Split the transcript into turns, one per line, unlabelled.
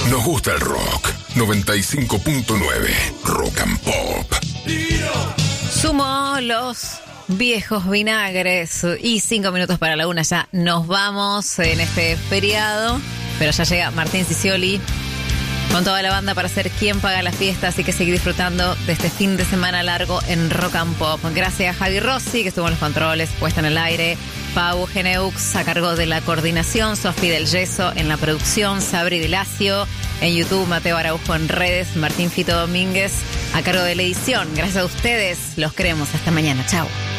Nos gusta el rock. 95.9 Rock and Pop.
Sumo los viejos vinagres y 5 minutos para la 1. Ya nos vamos en este feriado, pero ya llega Martín Sicioli con toda la banda para ser quien paga la fiesta, así que seguir disfrutando de este fin de semana largo en Rock and Pop. Gracias a Javi Rossi, que estuvo en los controles, puesta en el aire, Pau Geneux a cargo de la coordinación, Sofi del Yeso en la producción, Sabri Vilacio en YouTube, Mateo Araujo en redes, Martín Fito Domínguez a cargo de la edición. Gracias a ustedes, los queremos. Hasta mañana. Chao.